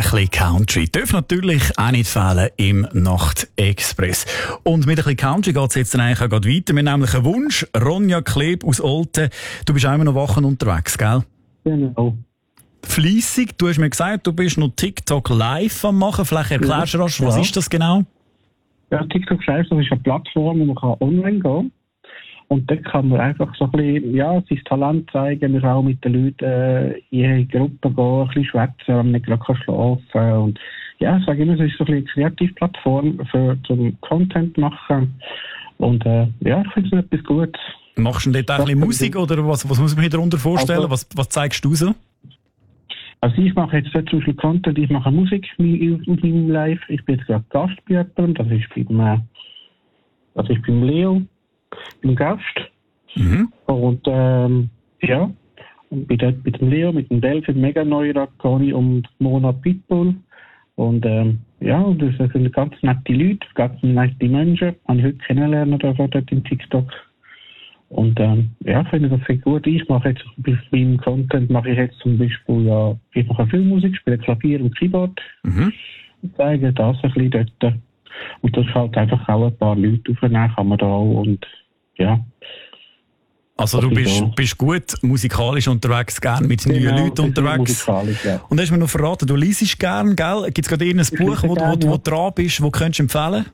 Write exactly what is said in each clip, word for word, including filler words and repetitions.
bisschen Country. Darf natürlich auch nicht fehlen im Nachtexpress. Und mit ein bisschen Country geht es jetzt dann eigentlich auch gerade weiter. Wir haben nämlich einen Wunsch. Ronja Kleb aus Olten. Du bist auch immer noch Wochen unterwegs, gell? Genau. Fleissig. Du hast mir gesagt, du bist noch TikTok live am machen. Vielleicht erklärst du rasch, was Ja. ist das genau? Ja, TikTok Live, das ist eine Plattform, wo man kann online gehen kann. Und dort kann man einfach so ein bisschen, ja, sein Talent zeigen, man kann auch mit den Leuten äh, in ihre Gruppe gehen, ein bisschen schwätzen, wenn man nicht gerade schlafen kann. Und ja, ich sage immer, es ist so ein bisschen eine Kreativplattform für zum Content machen. Und äh, ja, ich finde es etwas Gutes. Machst du denn dort auch ein bisschen Musik oder was, was muss man sich darunter vorstellen? Also, was, was zeigst du so? Also ich mache jetzt zum Beispiel Content, ich mache Musik auf meinem Live. Ich bin jetzt gerade Gast bei jemandem, das ist beim, äh, das ist beim Leo, beim Gast. Mhm. Und ähm, ja, und bin dort mit dem Leo, mit dem Delphin, mega neuer Conny und Mona Pitbull. Und ähm, ja, und das sind ganz nette Leute, ganz nette Menschen. Habe ich heute kennenlernen dürfen dort im TikTok. Und ähm, ja, ich finde das sehr gut. Ich mache jetzt bei meinem Content mache ich jetzt zum Beispiel ja, ich mache Filmmusik, spiele Klavier und Keyboard. Mhm. Und zeige das ein bisschen dort. Und das halt einfach auch ein paar Leute aufnehmen kann man da auch. Und ja. Also du bist, bist gut musikalisch unterwegs, gern mit Genau, neuen Leuten sehr unterwegs. musikalisch, ja. Und hast du mir noch verraten, du liest gern, gell? Gibt es gerade irgendein Buch, wo, wo, gern, wo ja. du dran bist, wo könntest du empfehlen?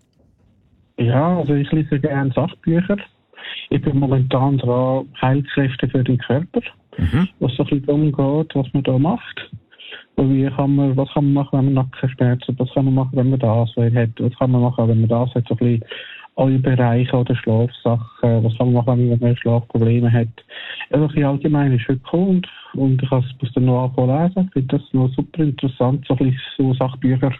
Ja, also ich lese gerne Sachbücher. Ich bin momentan dran, Heilkräfte für den Körper, Mhm. was so ein bisschen darum geht, was man da macht. Und wie kann man, was kann man machen, wenn man Nackenschmerzen hat, was kann man machen, wenn man das hat, was kann man machen, wenn man das hat, so ein bisschen alle Bereiche oder Schlafsachen, was kann man machen, wenn man Schlafprobleme hat. Also ein bisschen allgemein ist wirklich cool und, und ich kann es dann noch anfangen lesen. Ich finde das noch super interessant, so ein bisschen so Sachbücher.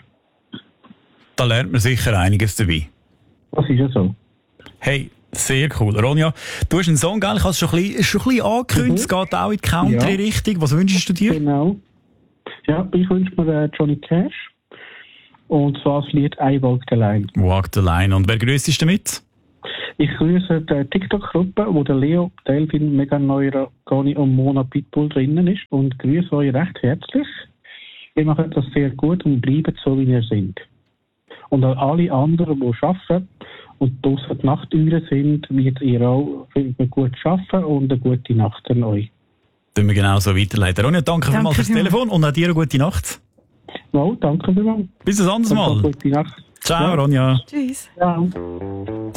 Da lernt man sicher einiges dabei. Das ist ja so. Hey, sehr cool. Ronja, du hast einen Song, gell? Ich habe es schon ein bisschen, schon ein bisschen angekündigt, es geht auch in die Country-Richtung. Was wünschst du dir? Genau. Ja, ich wünsche mir äh, Johnny Cash. Und zwar das Lied I Walk the Line. Walk the Line. Und wer grüßt dich damit? Ich grüße die TikTok-Gruppe, wo der Leo, Delphin, Mega Neuer, Conny und Mona Pitbull drinnen ist. Und grüße euch recht herzlich. Ihr macht das sehr gut und bleibt so, wie ihr seid. Und an alle anderen, die arbeiten und draussen die Nachttüren sind, wird ihr auch gut arbeiten und eine gute Nacht an euch. Tun wir genau so weiterleiten. Ronja, danke, Danke vielmals fürs vielmals. Telefon und auch dir eine gute Nacht. No, danke vielmals. Bis ein anderes Und Mal. eine gute Nacht. Ciao, Ja. Ronja. Tschüss. Ja.